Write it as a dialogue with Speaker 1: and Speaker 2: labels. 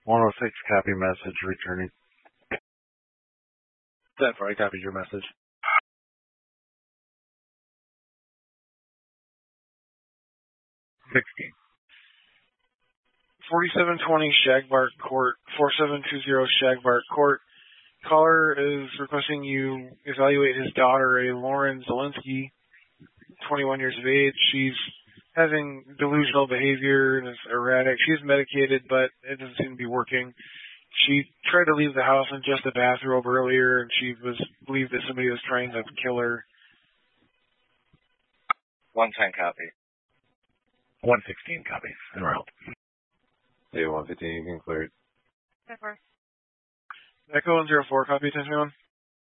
Speaker 1: 106, copy message returning. That's right, copied your message. 16. 4720 Shagbark Court, 4720 Shagbark Court. Caller is requesting you evaluate his daughter, a Lauren Zelinsky, 21 years of age. She's having delusional behavior and is erratic. She's medicated, but it doesn't seem to be working. She tried to leave the house in just a bathrobe earlier, and she believed that somebody was trying to kill her.
Speaker 2: 110 copy.
Speaker 1: 116 copies. Enrolled.
Speaker 3: Yeah, 115, you can clear it.
Speaker 4: Echo
Speaker 5: 104, copy, 10-1.